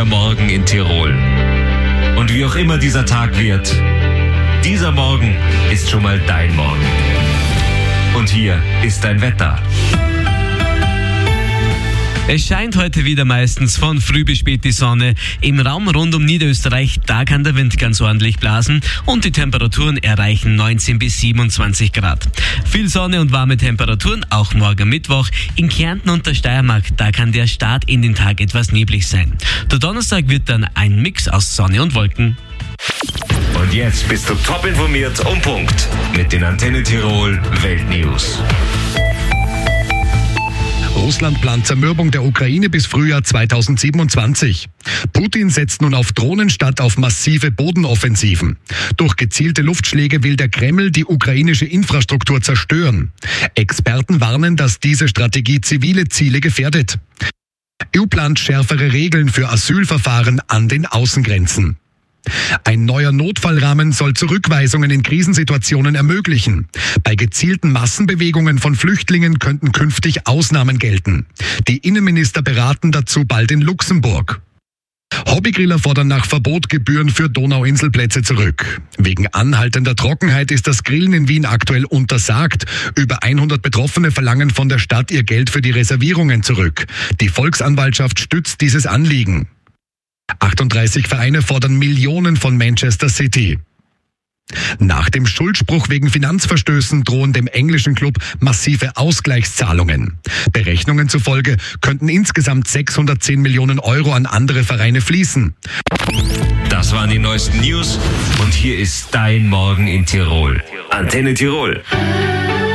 neuer Morgen in Tirol. Und wie auch immer dieser Tag wird, dieser Morgen ist schon mal dein Morgen. Und hier ist dein Wetter. Es scheint heute wieder meistens von früh bis spät die Sonne. Im Raum rund um Niederösterreich, da kann der Wind ganz ordentlich blasen und die Temperaturen erreichen 19 bis 27 Grad. Viel Sonne und warme Temperaturen, auch morgen Mittwoch. In Kärnten und der Steiermark, da kann der Start in den Tag etwas neblig sein. Der Donnerstag wird dann ein Mix aus Sonne und Wolken. Und jetzt bist du top informiert und Punkt mit den Antenne Tirol Weltnews. Russland plant Zermürbung der Ukraine bis Frühjahr 2027. Putin setzt nun auf Drohnen statt auf massive Bodenoffensiven. Durch gezielte Luftschläge will der Kreml die ukrainische Infrastruktur zerstören. Experten warnen, dass diese Strategie zivile Ziele gefährdet. EU plant schärfere Regeln für Asylverfahren an den Außengrenzen. Ein neuer Notfallrahmen soll Zurückweisungen in Krisensituationen ermöglichen. Bei gezielten Massenbewegungen von Flüchtlingen könnten künftig Ausnahmen gelten. Die Innenminister beraten dazu bald in Luxemburg. Hobbygriller fordern nach Verbot Gebühren für Donauinselplätze zurück. Wegen anhaltender Trockenheit ist das Grillen in Wien aktuell untersagt. Über 100 Betroffene verlangen von der Stadt ihr Geld für die Reservierungen zurück. Die Volksanwaltschaft stützt dieses Anliegen. 38 Vereine fordern Millionen von Manchester City. Nach dem Schuldspruch wegen Finanzverstößen drohen dem englischen Club massive Ausgleichszahlungen. Berechnungen zufolge könnten insgesamt 610 Millionen Euro an andere Vereine fließen. Das waren die neuesten News und hier ist dein Morgen in Tirol. Antenne Tirol.